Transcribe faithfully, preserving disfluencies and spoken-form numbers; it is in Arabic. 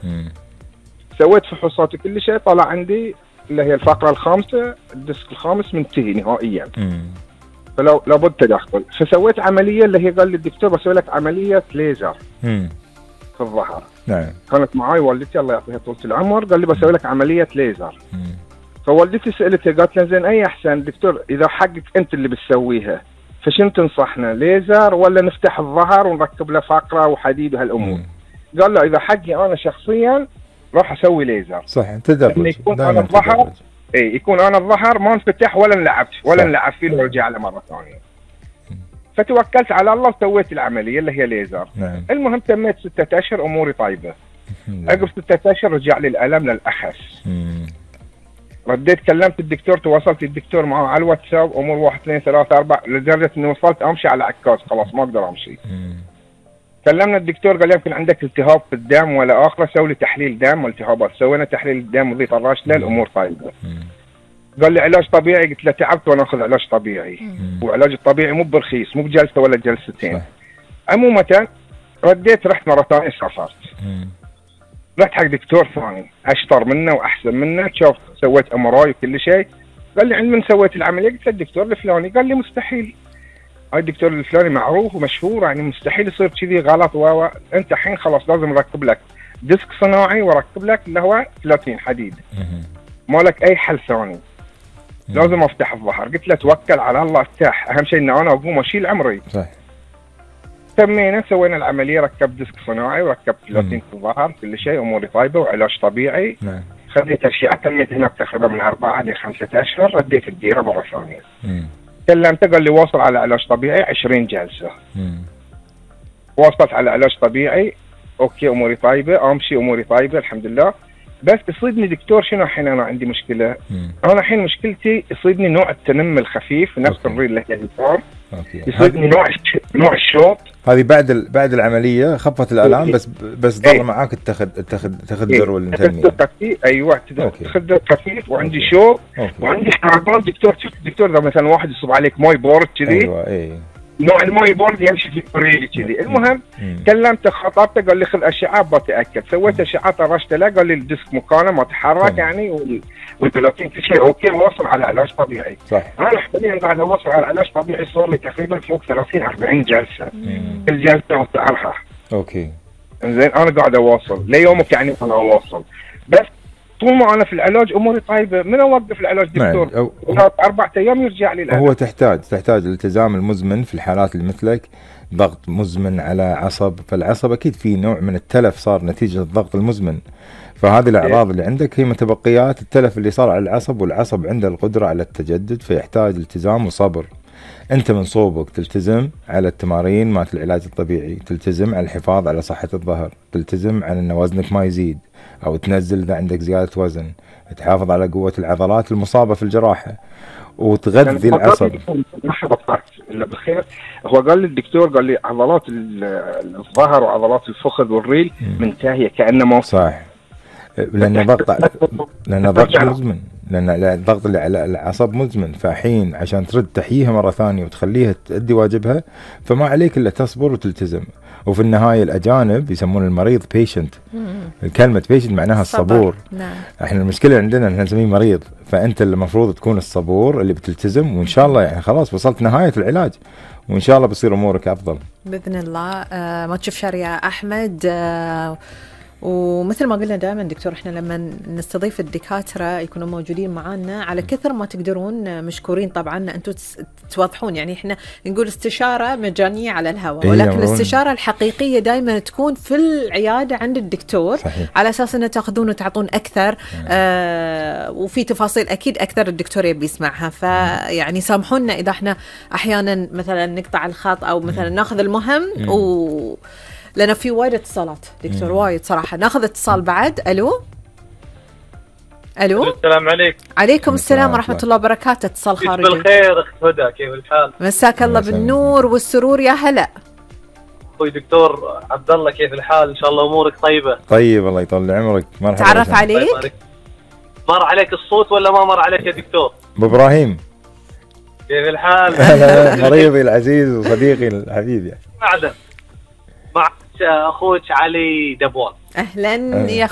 مم. سويت فحوصات وكل شيء، طلع عندي اللي هي الفقرة الخامسة، الديسك الخامس منتهي نهائيا. مم. فلو لابد تدخل. فسويت عملية اللي هي قال لي الدكتور بسوي لك عملية ليزر مم. في الظهر. نعم. كانت معاي والدتي الله يعطيها طولة العمر، قال لي بسوي لك عملية ليزر. مم. فوالدتي سألتها قالت لها زين أي أحسن دكتور إذا حقك أنت اللي بتسويها فشنو تنصحنا، ليزر ولا نفتح الظهر ونركب له فقرة وحديد وهالأمور؟ مم. قال له إذا حقي أنا شخصيا راح أسوي ليزر. صح تدرج. يكون أنا الظهر إيه يكون أنا الظهر ما انفتح ولا انلعبت ولا انلعب فيه ورجع له مرة ثانية. فتوكلت على الله وسويت العملية اللي هي ليزر. نعم. المهم تميت ستة أشهر أموري طيبة. عقب ستة أشهر رجع لي الألم للأخس. مم. رديت كلمت الدكتور، تواصلت الدكتور معه على الواتساب، أمور واحد اثنين ثلاثة أربعة لدرجة إني وصلت أمشي على عكاز خلاص ما أقدر أمشي. مم. كلمنا الدكتور قال يمكن عندك التهاب في الدم ولا آخر، سوي لي تحليل دم والتهابات. سوينا تحليل الدم وضي طراش له الأمور طيبة. مم. قال لي علاج طبيعي، قلت له تعبت وأنا أخذ علاج طبيعي. مم. وعلاج الطبيعي مو برخيص، مو بجلسة ولا جلستين. صح. عموما رديت رحت مرة ثانية سافرت. مم. رحت حق دكتور ثاني اشطر منه واحسن منه، شوف سويت ام ار اي وكل شيء. قال لي عند من سويت العمليه؟ قلت له الدكتور الفلاني. قال لي مستحيل، هاي الدكتور الفلاني معروف ومشهور يعني مستحيل يصير كذي غلط. و انت الحين خلاص لازم نركب لك ديسك صناعي واركب لك اللي هو ثلاثين حديد، ما لك اي حل ثاني، لازم افتح الظهر. قلت له توكل على الله افتح، اهم شيء ان انا اقوم اشيل عمري. صح. تمينا سوينا العمليه، ركبت ديسك صناعي وركبت ثلاثين في الظهر، كل شيء اموري طيبه وعلاج طبيعي. نعم. خذيت اشياء، تميت هناك تقريبا من اربعه لخمسه اشهر، رديت الديره مره ثانيه. مم. كلمته قال لي واصل على علاج طبيعي عشرين جلسه. مم. واصلت على علاج طبيعي، اوكي اموري طيبه، امشي اموري طيبه الحمد لله. بس يصيبني دكتور شنو الحين انا عندي مشكله؟ مم. انا الحين مشكلتي يصيبني نوع التنمي الخفيف نفس أوكي. الريل اللي اليسار. اوكي. يصيبني نوع نوع الشوط. هذه بعد ال... بعد العمليه خفت الالام، إيه. بس بس ضل إيه. معاك تاخذ تاخذ تاخذ إيه. درو التنميه. خفيف ايوه أوكي. تخدر خفيف وعندي أوكي. شوط أوكي. وعندي حركات. دكتور شفت الدكتور اذا مثلا واحد يصب عليك ماي بورد كذي، ايوه اي نوع الماي بورد يمشي في الريل كذي. المهم مم. كلمته خطبته قال لي خذ اشعه بتاكد. سويت اشعه طرشت له قال لي الديسك مكانه ما تحرك مم. يعني والثلاثين كل شيء اوكي، واصل على علاج طبيعي. صح. انا حاليا قاعد اوصل على علاج طبيعي صار لي تقريبا فوق ثلاثين أربعين جلسه. مم. كل جلسه وسعرها. اوكي. زين انا قاعد اواصل ليومك يعني انا اواصل، بس طول ما انا في العلاج اموري طيبه. من اوقف العلاج دكتور نعم. ثلاث اربع ايام يرجع لي الالم. هو تحتاج تحتاج الالتزام المزمن في الحالات اللي مثلك، ضغط مزمن على عصب، فالعصب اكيد في نوع من التلف صار نتيجه الضغط المزمن. فهذه الاعراض اللي عندك هي متبقيات التلف اللي صار على العصب، والعصب عنده القدره على التجدد، فيحتاج التزام وصبر. انت من صوبك تلتزم على التمارين مالت العلاج الطبيعي، تلتزم على الحفاظ على صحه الظهر، تلتزم على ان وزنك ما يزيد او تنزل اذا عندك زياده وزن، تحافظ على قوه العضلات المصابه في الجراحه، وتغذي يعني العصب. الا بخير. هو قال لي الدكتور قال لي عضلات الظهر وعضلات الفخذ والريل منتهيه كانه ما صح. لان ضغط لان ضغط مزمن، لان الضغط اللي على العصب مزمن، فحين عشان ترد تحييها مره ثانيه وتخليها تؤدي واجبها فما عليك الا تصبر وتلتزم. وفي النهايه الاجانب يسمون المريض بيشنت. كلمه بيشنت معناها الصبور. نعم. احنا المشكله عندنا احنا نسميه مريض، فانت اللي المفروض تكون الصبور اللي بتلتزم، وان شاء الله يعني خلاص وصلت نهايه العلاج، وان شاء الله بصير امورك افضل باذن الله. آه ما تشوف شر يا احمد. آه ومثل ما قلنا دائما دكتور، احنا لما نستضيف الدكاتره يكونوا موجودين معانا على كثر ما تقدرون، مشكورين طبعا انتم توضحون. يعني احنا نقول استشاره مجانيه على الهواء، ولكن إيه الاستشاره الحقيقيه دائما تكون في العياده عند الدكتور. صحيح. على اساس انه تاخذون وتعطون اكثر. آه وفي تفاصيل اكيد اكثر الدكتور يبي يسمعها، فيعني سامحونا اذا احنا احيانا مثلا نقطع الخط او مثلا ناخذ المهم مم. و لأن في وايد اتصالات دكتور، وايد صراحة. ناخذ اتصال بعد. ألو ألو. السلام عليكم. عليكم السلام ورحمة الله وبركاته. اتصال خارجي. بالخير أخت هدى، كيف الحال؟ مساك الله بالنور والسرور يا هلا. أخوي دكتور عبد الله كيف الحال؟ إن شاء الله أمورك طيبة. طيب الله يطول عمرك. مرحبا. تعرف عليك؟ مر عليك الصوت ولا ما مر عليك يا دكتور؟ أبو إبراهيم كيف الحال؟ مريضي العزيز وصديقي الحبيب يعني. معدن مع أخوك علي دبوان. أهلا يا